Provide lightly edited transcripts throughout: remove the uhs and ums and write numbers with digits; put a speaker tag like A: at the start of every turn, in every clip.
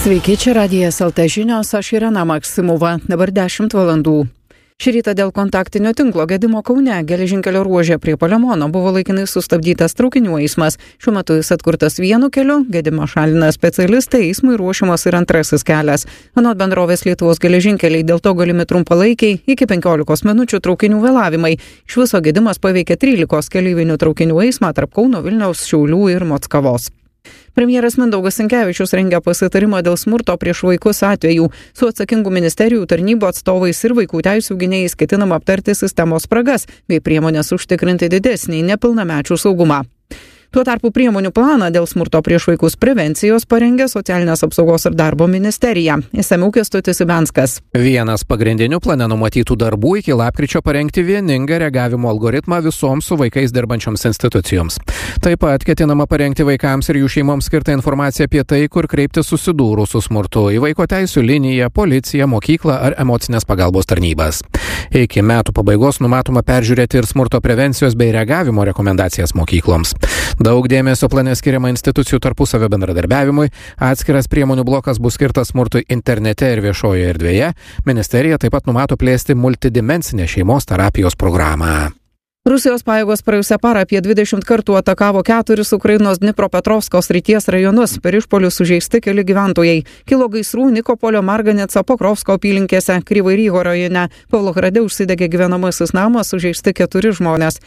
A: Sveiki, čia Radijas LT žinios, aš Irena Maksimova, dabar 10 valandų. Šį rytą dėl kontaktinio tinklo gedimo Kaune geležinkelio ruože prie Palemono buvo laikinai sustabdytas traukinių eismas. Šiuo metu jis atkurtas vienu keliu, gedimą šalina specialistai, eismui ruošiamas ir antrasis kelias. Anot bendrovės Lietuvos geležinkeliai dėl to galimi trumpalaikiai iki 15 minučių traukinių vėlavimai. Iš viso gedimas paveikė 13 keleivinių traukinių eismą tarp Kauno, Vilniaus, Šiaulių ir Mockavos. Premjeras Mindaugas Sinkevičius rengia pasitarimą dėl smurto prieš vaikus atvejų. Su atsakingų ministerijų, tarnybų atstovais ir vaikų teisių gynėjais ketinama aptarti sistemos spragas bei priemonės užtikrinti didesnį nepilnamečių saugumą. Tuo tarpu priemonių planą dėl smurto prieš vaikus prevencijos parengė Socialinės apsaugos ir darbo ministerija. Išsamiau Kęstutis Ibenskas.
B: Vienas pagrindinių plane numatytų darbų iki lapkričio parengti vieningą reagavimo algoritmą visoms su vaikais dirbančioms institucijoms. Taip pat ketinama parengti vaikams ir jų šeimoms skirtą informaciją apie tai, kur kreiptis susidūrus su smurtu į vaiko teisių liniją, policiją, mokyklą ar emocinės pagalbos tarnybas. Iki metų pabaigos numatoma peržiūrėti ir smurto prevencijos bei reagavimo rekomendacijas mokykloms. Daug dėmesio plane skiriama institucijų tarpusavio bendradarbiavimui, atskiras priemonių blokas bus skirtas smurtui internete ir viešojoje erdvėje. Ministerija taip pat numato plėsti multidimensinę šeimos terapijos programą.
A: Rusijos pajėgos praėjusią parą apie 20 kartų atakavo 4 Ukrainos Dnipropetrovsko srities rajonus. Per išpuolius sužeisti keli gyventojai. Kilo gaisrų Nikopolio, Marganeco, Pokrovsko apylinkėse, Kryvai Rygo rajone. Pavlohrade užsidegė gyvenamasis namas, sužeisti 4 žmonės.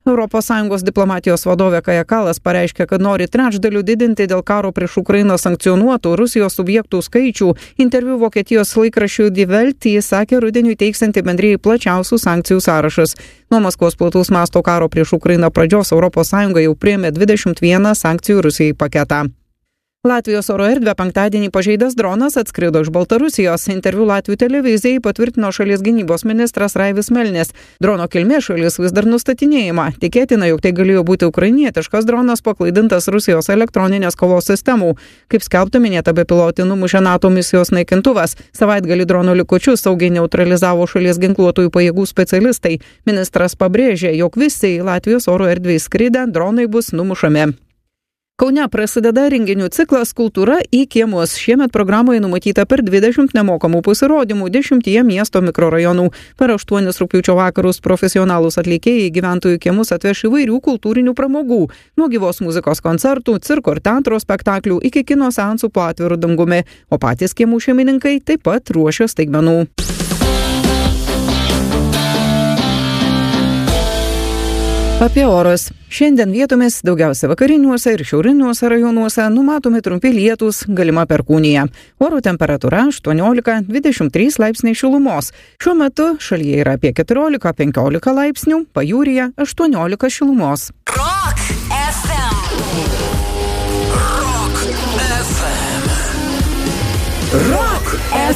A: ES diplomatijos vadovė Kaja Kallas pareiškė, kad nori trečdaliu didinti dėl karo prieš Ukrainą sankcionuotų Rusijos subjektų skaičių. Interviu Vokietijos laikraščiui Die Welt jis sakė rudeniui teiksianti bendrijai plačiausių sankcijų sąrašas. Nuo Maskvos plataus masto karo prieš Ukrainą pradžios ES jau priėmė 21 sankcijų Rusijai paketą. Latvijos oro erdvę penktadienį pažeidęs dronas atskrido iš Baltarusijos. Interviu Latvių televizijai patvirtino šalies gynybos ministras Raivis Melnis. Drono kilmės šalis vis dar nustatinėjama. Tikėtina, jog tai galėjo būti ukrainietiškas dronas paklaidintas Rusijos elektroninės kovos sistemų. Kaip skelbta, minėta bepilotį numušė NATO misijos naikintuvas. Savaitgalį drono likučius saugiai neutralizavo šalies ginkluotųjų pajėgų specialistai. Ministras pabrėžė, jog visi į Latvijos oro erdvę įskridę dronai bus numušami. Kaune prasideda renginių ciklas Kultūra į kiemus. Šiemet programoje numatyta per 20 nemokamų pasirodymų 10 miesto mikrorajonų. Per 8 rugpjūčio vakarus profesionalūs atlikėjai gyventojų kiemus atveš įvairių kultūrinių pramogų. Nuo gyvos muzikos koncertų, cirko ir teatro spektaklių iki kino seansų po atviru dangumi. O patys kiemų šeimininkai taip pat ruošia staigmenų. Apie orus. Šiandien vietomis daugiausia vakariniuose ir šiauriniuose rajonuose numatomi trumpi lietūs, galima perkūnija. Oro temperatūra 18-23 laipsniai šilumos. Šiuo metu šalyje yra apie 14-15 laipsnių, pajūryje 18 šilumos.
C: Rock FM. Rock FM. Rock